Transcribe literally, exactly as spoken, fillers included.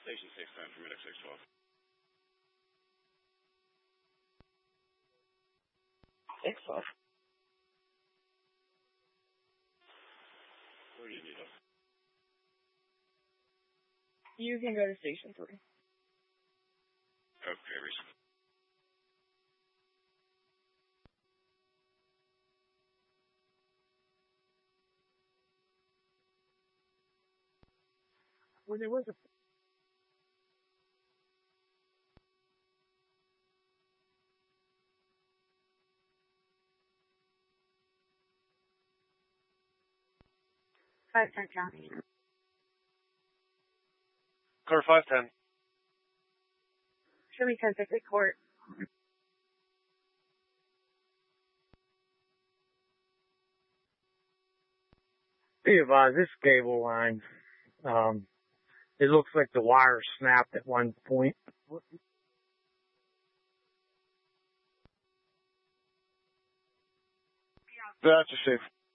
Station six ten for Medic six twelve. six twelve. Where do you need us? You can go to Station three. Okay, recent. Well, there was a... five ten County. Car five ten. Show me ten fifty Court. Be advised, this cable line, um, it looks like the wire snapped at one point. That's a safe.